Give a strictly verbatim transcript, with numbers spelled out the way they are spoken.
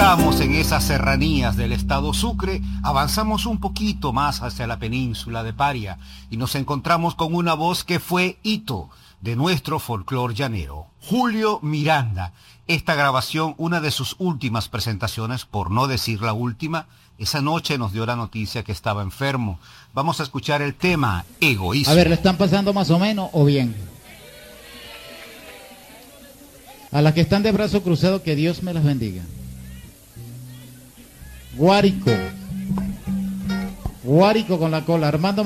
estamos en esas serranías del estado Sucre, avanzamos un poquito más hacia la península de Paria y nos encontramos con una voz que fue hito de nuestro folclor llanero, Julio Miranda. Esta grabación, una de sus últimas presentaciones, por no decir la última, esa noche nos dio la noticia que estaba enfermo. Vamos a escuchar el tema Egoísmo. A ver, ¿le están pasando más o menos o bien? A las que están de brazo cruzado, que Dios me las bendiga. Guárico. Guárico con la cola. Armando